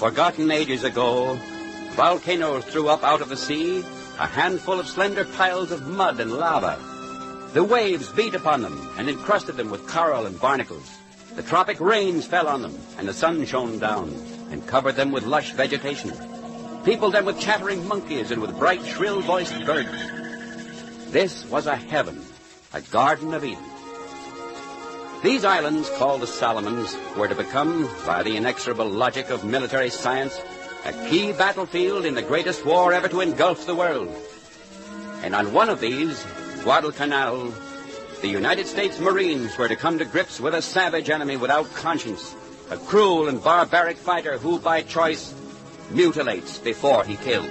forgotten ages ago, volcanoes threw up out of the sea a handful of slender piles of mud and lava. The waves beat upon them and encrusted them with coral and barnacles. The tropic rains fell on them, and the sun shone down and covered them with lush vegetation, peopled them with chattering monkeys and with bright, shrill-voiced birds. This was a heaven, a Garden of Eden. These islands, called the Solomons, were to become, by the inexorable logic of military science, a key battlefield in the greatest war ever to engulf the world. And on one of these, Guadalcanal, the United States Marines were to come to grips with a savage enemy without conscience, a cruel and barbaric fighter who, by choice, mutilates before he kills.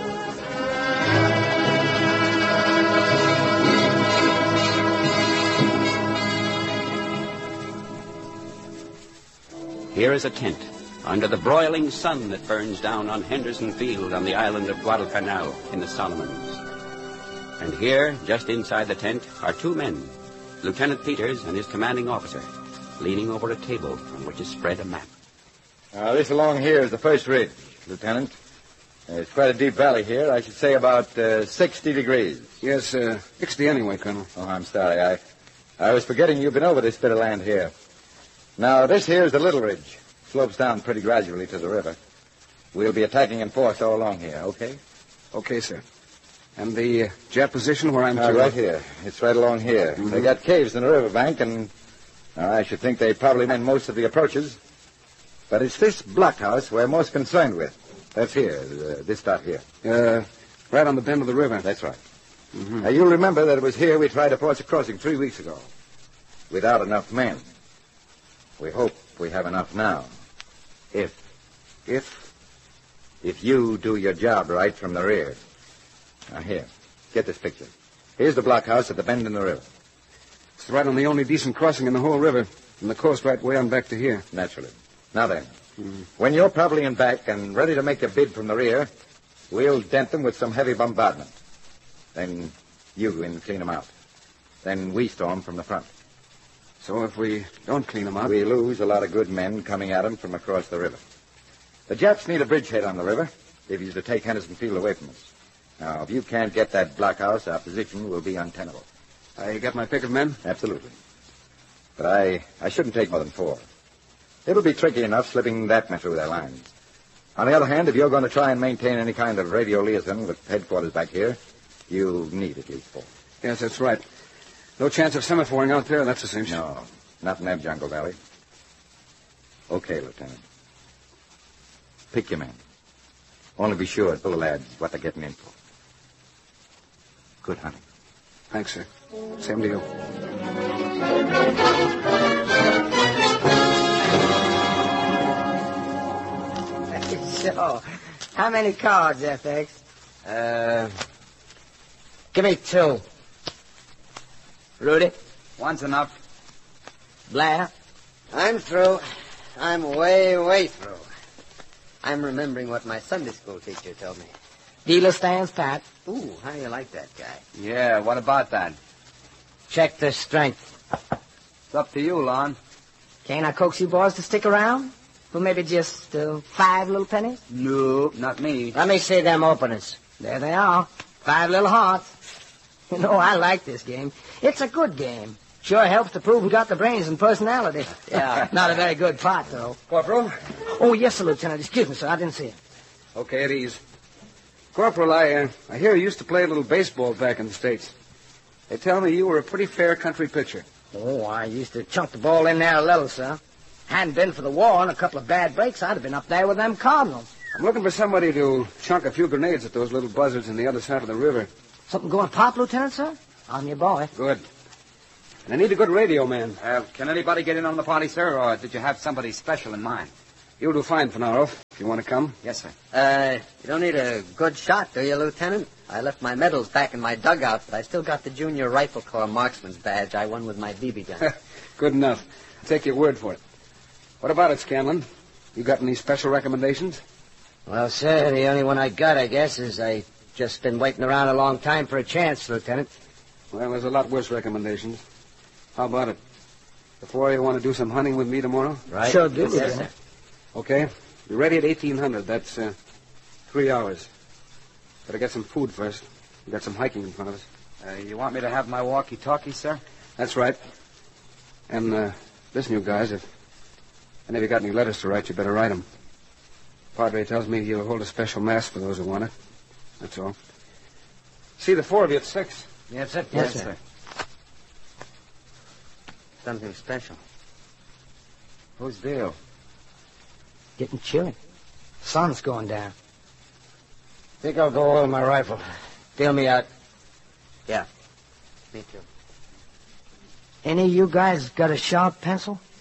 Here is a tent under the broiling sun that burns down on Henderson Field on the island of Guadalcanal in the Solomons. And here, just inside the tent, are two men, Lieutenant Peters and his commanding officer, leaning over a table on which is spread a map. This along here is the first ridge, Lieutenant. It's quite a deep valley here. I should say about 60 degrees. Yes, 60 anyway, Colonel. Oh, I'm sorry. I was forgetting you've been over this bit of land here. Now, this here is the Little Ridge. Slopes down pretty gradually to the river. We'll be attacking in force all along here, okay? Okay, sir. And the Jap position where I'm to... Right here. It's right along here. Mm-hmm. They got caves in the riverbank, and I should think they probably manned most of the approaches. But it's this blockhouse we're most concerned with. That's here, this dot here. Right on the bend of the river. That's right. Mm-hmm. Now, you'll remember that it was here we tried to force a crossing 3 weeks ago. Without enough men. We hope we have enough now. If you do your job right from the rear. Now, here. Get this picture. Here's the blockhouse at the bend in the river. It's right on the only decent crossing in the whole river. From the coast right way on back to here. Naturally. Now then, when you're probably in back and ready to make a bid from the rear, we'll dent them with some heavy bombardment. Then you go in and clean them out. Then we storm from the front. So if we don't clean them out... We lose a lot of good men coming at them from across the river. The Japs need a bridgehead on the river if he's to take Henderson Field away from us. Now, if you can't get that blockhouse, our position will be untenable. I got my pick of men? Absolutely. But I shouldn't take more than 4. It'll be tricky enough slipping that much through their lines. On the other hand, if you're going to try and maintain any kind of radio liaison with headquarters back here, you'll need at least 4. Yes, that's right. No chance of semaphoring out there, that's a cinch. No, not in that jungle valley. Okay, Lieutenant. Pick your men. Only be sure to tell the lads what they're getting in for. Good hunting. Thanks, sir. Same to you. So, how many cards, FX? Give me 2. Rudy? One's enough. Blair? I'm through. I'm way through. I'm remembering what my Sunday school teacher told me. Dealer stands pat. Ooh, how do you like that guy? Yeah, what about that? Check the strength. It's up to you, Lon. Can't I coax you boys to stick around? For maybe just 5 little pennies? No, not me. Let me see them openers. There they are. 5 little hearts. You know, I like this game. It's a good game. Sure helps to prove we got the brains and personality. Yeah. Not a very good pot, though. Corporal? Oh, yes, sir, Lieutenant. Excuse me, sir. I didn't see it. Okay, at ease. Corporal, I hear you used to play a little baseball back in the States. They tell me you were a pretty fair country pitcher. Oh, I used to chunk the ball in there a little, sir. Hadn't been for the war and a couple of bad breaks, I'd have been up there with them Cardinals. I'm looking for somebody to chunk a few grenades at those little buzzards on the other side of the river. Something going pop, Lieutenant, sir? I'm your boy. Good. And I need a good radio man. Can anybody get in on the party, sir, or did you have somebody special in mind? You'll do fine, Fanaroff, if you want to come. Yes, sir. You don't need a good shot, do you, Lieutenant? I left my medals back in my dugout, but I still got the Junior Rifle Corps marksman's badge I won with my BB gun. Good enough. I'll take your word for it. What about it, Scanlon? You got any special recommendations? Well, sir, the only one I got, I guess, is I just been waiting around a long time for a chance, Lieutenant. Well, there's a lot worse recommendations. How about it? The 4 of you want to do some hunting with me tomorrow? Right. Sure do, yes, sir. Okay. Be ready at 1800. That's 3 hours. Better get some food first. We've got some hiking in front of us. You want me to have my walkie-talkie, sir? That's right. And listen, you guys, if any of you got any letters to write, you better write them. Padre tells me he'll hold a special mass for those who want it. That's all. See the 4 of you at 6. Yes, sir. Yes, sir. Something special. Whose deal? Getting chilly. Sun's going down. Think I'll go oil my rifle. Bail me out. Yeah. Me too. Any of you guys got a sharp pencil?